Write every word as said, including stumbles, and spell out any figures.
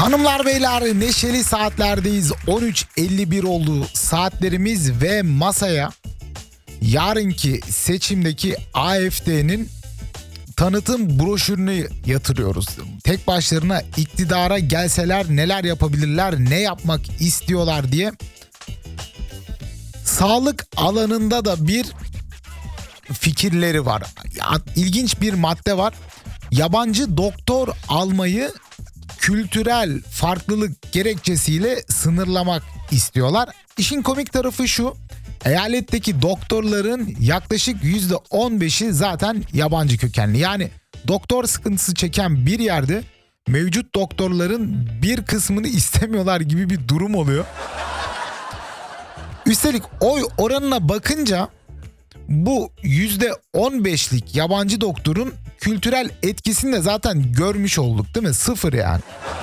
Hanımlar beyler, neşeli saatlerdeyiz. on üç elli bir oldu saatlerimiz ve masaya yarınki seçimdeki A F D'nin tanıtım broşürünü yatırıyoruz. Tek başlarına iktidara gelseler neler yapabilirler, ne yapmak istiyorlar diye. Sağlık alanında da bir fikirleri var. İlginç bir madde var. Yabancı doktor almayı kültürel farklılık gerekçesiyle sınırlamak istiyorlar. İşin komik tarafı şu: eyaletteki doktorların yaklaşık yüzde on beşi zaten yabancı kökenli. Yani doktor sıkıntısı çeken bir yerde mevcut doktorların bir kısmını istemiyorlar gibi bir durum oluyor. Üstelik oy oranına bakınca bu yüzde on beşlik yabancı doktorun kültürel etkisini de zaten görmüş olduk, değil mi? Sıfır yani.